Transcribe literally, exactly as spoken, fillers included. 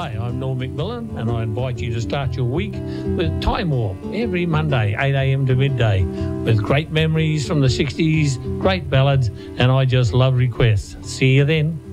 Hi, I'm Norm McMillan, and I invite you to start your week with Time Warp every Monday, eight a.m. to midday, with great memories from the sixties, great ballads, and I just love requests. See you then.